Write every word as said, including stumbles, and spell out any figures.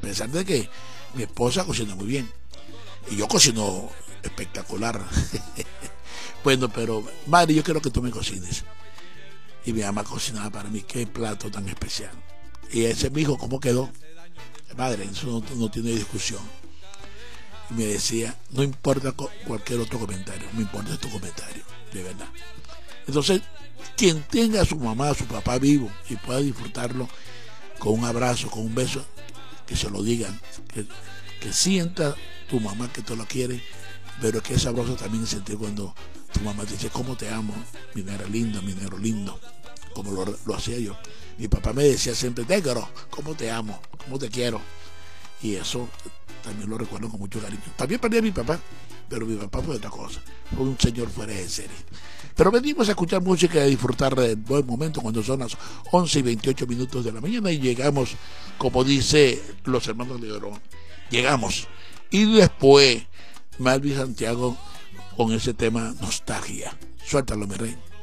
pesar de que mi esposa cocina muy bien y yo cocino espectacular. Bueno, pero madre, yo quiero que tú me cocines. Y mi mamá cocinaba para mí, qué plato tan especial. Y ese mi hijo, ¿cómo quedó? Madre, eso no, no tiene discusión. Y me decía, no importa cualquier otro comentario, me importa tu comentario, de verdad. Entonces, quien tenga a su mamá, a su papá vivo y pueda disfrutarlo con un abrazo, con un beso, que se lo digan, que, que sienta tu mamá que tú la quieres, pero que es sabroso también sentir cuando tu mamá te dice, ¿cómo te amo? Mi negro lindo, mi negro lindo, como lo, lo hacía yo. Mi papá me decía siempre, negro, ¿cómo te amo? ¿Cómo te quiero? Y eso también lo recuerdo con mucho cariño. También perdí a mi papá, pero mi papá fue otra cosa, fue un señor fuera de serie. Pero venimos a escuchar música y a disfrutar del buen momento cuando son las once y veintiocho minutos de la mañana y llegamos, como dice los hermanos Legrón, llegamos. Y después, Malvin Santiago con ese tema nostalgia. Suéltalo, mi rey.